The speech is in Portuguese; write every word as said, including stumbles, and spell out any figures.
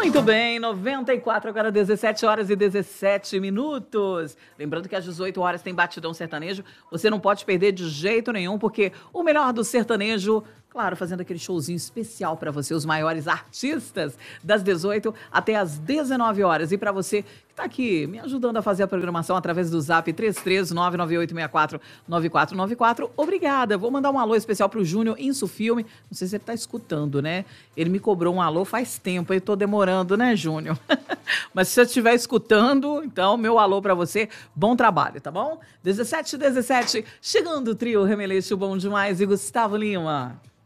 Muito bem, noventa e quatro, agora dezessete horas e dezessete minutos. Lembrando que às dezoito horas tem Batidão Sertanejo. Você não pode perder de jeito nenhum, porque o melhor do sertanejo, claro, fazendo aquele showzinho especial para você, os maiores artistas, das dezoito até as dezenove horas. E para você que está aqui me ajudando a fazer a programação através do zap três três nove nove oito seis quatro nove quatro nove quatro, obrigada. Vou mandar um alô especial para o Júnior Insufilme. Não sei se ele está escutando, né? Ele me cobrou um alô faz tempo, eu estou demorando, né, Júnior? Mas se você estiver escutando, então, meu alô para você, bom trabalho, tá bom? dezessete e dezessete, chegando o trio Remeleixo Bom Demais e Gustavo Lima.